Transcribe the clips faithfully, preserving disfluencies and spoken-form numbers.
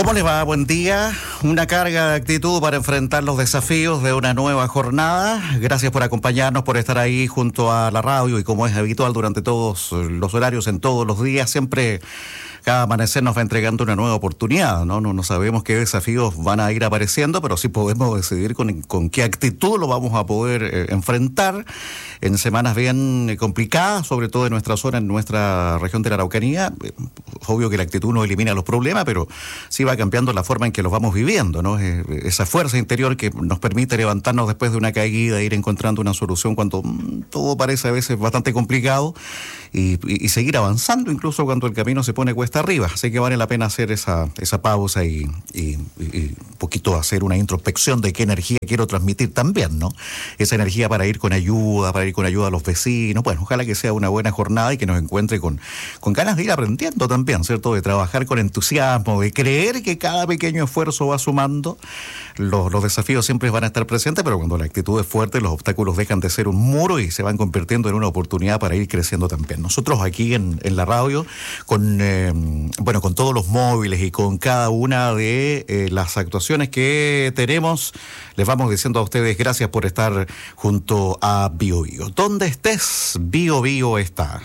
¿Cómo les va? Buen día. Una carga de actitud para enfrentar los desafíos de una nueva jornada. Gracias por acompañarnos, por estar ahí junto a la radio y como es habitual durante todos los horarios, en todos los días, siempre cada amanecer nos va entregando una nueva oportunidad, ¿no? No, no sabemos qué desafíos van a ir apareciendo, pero sí podemos decidir con, con qué actitud lo vamos a poder eh, enfrentar en semanas bien complicadas, sobre todo en nuestra zona, en nuestra región de la Araucanía. Eh, obvio que la actitud no elimina los problemas, pero sí va cambiando la forma en que los vamos viviendo, ¿no? Eh, esa fuerza interior que nos permite levantarnos después de una caída, ir encontrando una solución cuando mmm, todo parece a veces bastante complicado y, y, y seguir avanzando incluso cuando el camino se pone cuesta arriba. Así que vale la pena hacer esa, esa pausa y, y, y un poquito hacer una introspección de qué energía quiero transmitir también, ¿no? Esa energía para ir con ayuda, para ir con ayuda a los vecinos. Bueno, ojalá que sea una buena jornada y que nos encuentre con, con ganas de ir aprendiendo también, ¿cierto? De trabajar con entusiasmo, de creer que cada pequeño esfuerzo va sumando. Los, los desafíos siempre van a estar presentes, pero cuando la actitud es fuerte, los obstáculos dejan de ser un muro y se van convirtiendo en una oportunidad para ir creciendo también. Nosotros aquí en, en la radio, con eh, bueno, con todos los móviles y con cada una de eh, las actuaciones que tenemos, les vamos diciendo a ustedes gracias por estar junto a Bio Bio. Donde estés, Bio Bio está.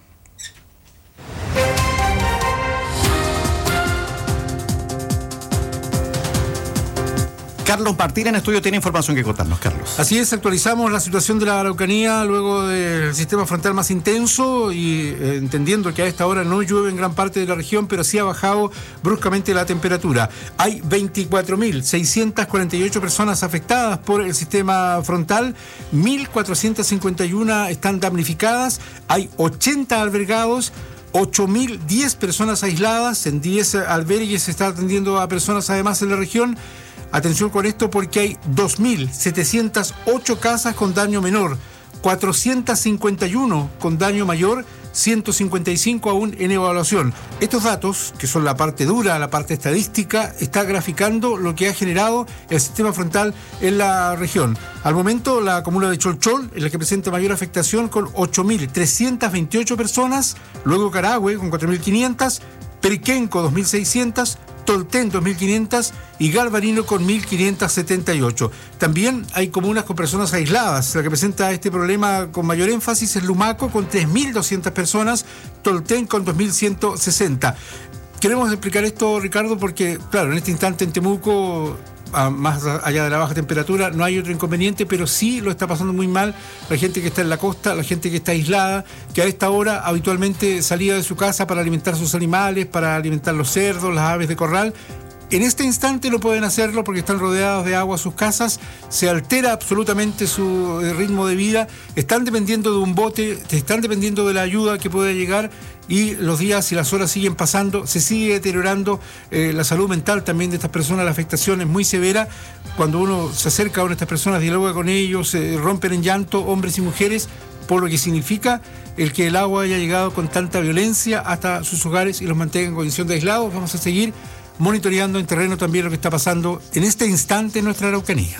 Carlos Martín en estudio tiene información que contarnos, Carlos. Así es, actualizamos la situación de la Araucanía luego del sistema frontal más intenso y eh, entendiendo que a esta hora no llueve en gran parte de la región, pero sí ha bajado bruscamente la temperatura. Hay veinticuatro mil seiscientas cuarenta y ocho personas afectadas por el sistema frontal, mil cuatrocientas cincuenta y una están damnificadas, hay ochenta albergados, ocho mil diez personas aisladas, en diez albergues se está atendiendo a personas además en la región. Atención con esto porque hay dos mil setecientas ocho casas con daño menor, cuatrocientas cincuenta y uno con daño mayor, ciento cincuenta y cinco aún en evaluación. Estos datos, que son la parte dura, la parte estadística, está graficando lo que ha generado el sistema frontal en la región. Al momento, la comuna de Cholchol es la que presenta mayor afectación con ocho mil trescientas veintiocho personas, luego Carahue con cuatro mil quinientas, Periquenco dos mil seiscientas, Tolten dos mil quinientas y Galvarino con mil quinientas setenta y ocho. También hay comunas con personas aisladas. La que presenta este problema con mayor énfasis es Lumaco con tres mil doscientas personas, Tolten con dos mil ciento sesenta. Queremos explicar esto, Ricardo, porque, claro, en este instante en Temuco, más allá de la baja temperatura, no hay otro inconveniente, pero sí lo está pasando muy mal la gente que está en la costa, la gente que está aislada, que a esta hora habitualmente salía de su casa para alimentar sus animales, para alimentar los cerdos, las aves de corral. En este instante no pueden hacerlo porque están rodeados de agua sus casas, se altera absolutamente su ritmo de vida, están dependiendo de un bote, están dependiendo de la ayuda que puede llegar y los días y las horas siguen pasando, se sigue deteriorando eh, la salud mental también de estas personas, la afectación es muy severa. Cuando uno se acerca a una de estas personas, dialoga con ellos, se rompen en llanto, hombres y mujeres, por lo que significa el que el agua haya llegado con tanta violencia hasta sus hogares y los mantenga en condición de aislados. Vamos a seguir monitoreando en terreno también lo que está pasando en este instante en nuestra Araucanía.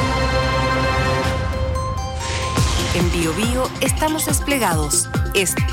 En Bio Bio estamos desplegados. Este